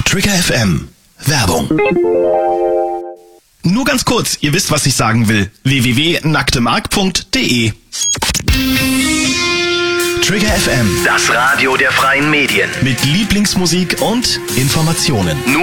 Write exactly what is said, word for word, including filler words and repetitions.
Trigger F M. Werbung. Nur ganz kurz, ihr wisst, was ich sagen will. w w w punkt nacktemark punkt de Trigger F M. Das Radio der freien Medien. Mit Lieblingsmusik und Informationen.